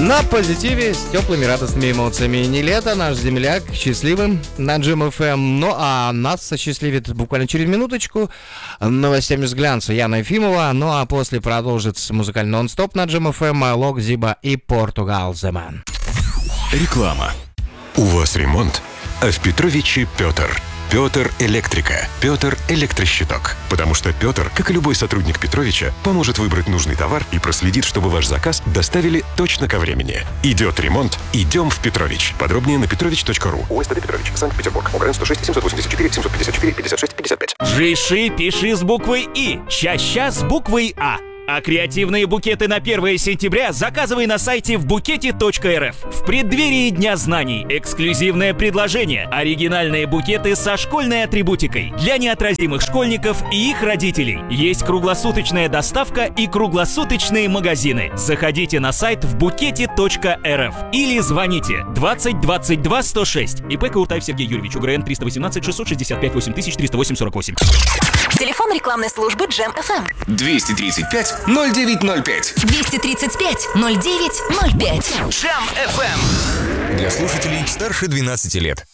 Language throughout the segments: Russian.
На позитиве, с теплыми радостными эмоциями. Не лето, наш земляк счастливым на Джем ФМ. Ну а нас осчастливит буквально через минуточку новостями с глянца Яна Ефимова. Ну а после продолжится музыкальный нон-стоп на Джем ФМ Лок Зиба и Португал The Man. Реклама. У вас ремонт, а в Петровиче Петр. Петр Электрика. Петр Электрощиток. Потому что Петр, как и любой сотрудник Петровича, поможет выбрать нужный товар и проследит, чтобы ваш заказ доставили точно ко времени. Идет ремонт, идем в Петрович. Подробнее на petrovich.ru. УСТД Петрович, Санкт-Петербург. УГРН 106 784 754 56 55. Жиши пиши с буквой И, чаща с буквой А. А креативные букеты на 1 сентября заказывай на сайте вбукете.рф. В преддверии Дня знаний эксклюзивное предложение. Оригинальные букеты со школьной атрибутикой для неотразимых школьников и их родителей. Есть круглосуточная доставка и круглосуточные магазины. Заходите на сайт вбукете.рф или звоните 20 22 106. ИП Каутаев Сергей Юрьевич, УГРН 318 665 8308 48. Телефон рекламной службы Джем ФМ. 235 0905. 235 0905. Джем ФМ. Для слушателей старше 12 лет.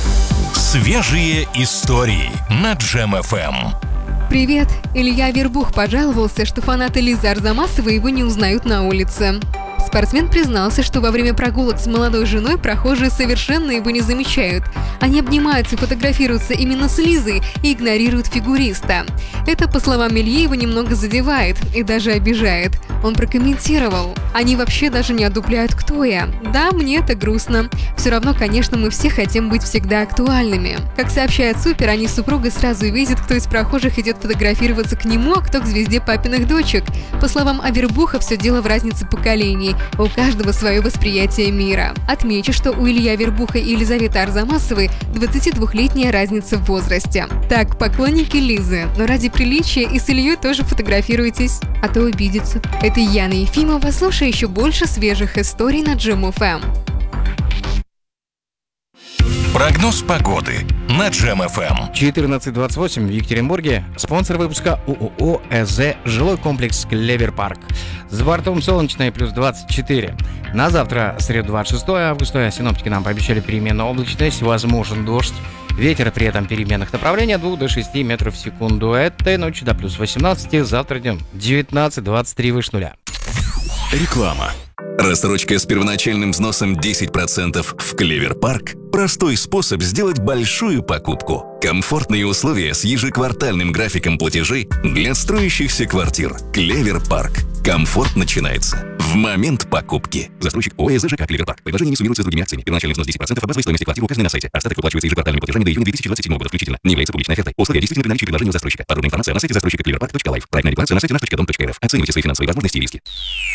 Свежие истории на Джем ФМ. Привет! Илья Вербух пожаловался, что фанаты Лизы Арзамасовой его не узнают на улице. Спортсмен признался, что во время прогулок с молодой женой прохожие совершенно его не замечают. Они обнимаются и фотографируются именно с Лизой и игнорируют фигуриста. Это, по словам Ильи, его немного задевает и даже обижает. Он прокомментировал: «Они вообще даже не одупляют, кто я. Да, мне это грустно. Все равно, конечно, мы все хотим быть всегда актуальными». Как сообщает Супер, они с супругой сразу видят, кто из прохожих идет фотографироваться к нему, а кто к звезде папиных дочек. По словам Авербуха, все дело в разнице поколений. У каждого свое восприятие мира. Отмечу, что у Ильи Авербуха и Елизаветы Арзамасовой 22-летняя разница в возрасте. Так, поклонники Лизы, но ради приличия и с Ильей тоже фотографируйтесь, а то обидится. Это Яна Ефимова, слушай еще больше свежих историй на Джем ФМ. Прогноз погоды на Джем ФМ. 14:28 в Екатеринбурге. Спонсор выпуска ООО «ЭЗ» жилой комплекс «Клевер Парк». С бортом солнечное плюс 24. На завтра, среду 26 августа, синоптики нам пообещали переменную облачность, возможен дождь. Ветер при этом переменных направлений от 2 до 6 метров в секунду. Этой ночью до плюс 18, завтра днем 19-23 выше нуля. Реклама. Рассрочка с первоначальным взносом 10% в Клевер Парк – простой способ сделать большую покупку. Комфортные условия с ежеквартальным графиком платежей для строящихся квартир. Клевер Парк. Комфорт начинается в момент покупки. Застройщик ОЭЗ ЖК «Клевер Парк». Предложение не суммируется с другими акциями. Первоначальный взнос 10% от базовой стоимости квартиры указаны на сайте. Остаток выплачивается ежеквартальными платежами до июня 2027 года включительно. Не является публичной офертой. Условия действительно при наличии предложения у застройщика. Подробная информация на сайте застройщика cleverpark.life. Проектная декларация на сайте наш.дом.рф. Оценивайте свои финансовые возможности и риски.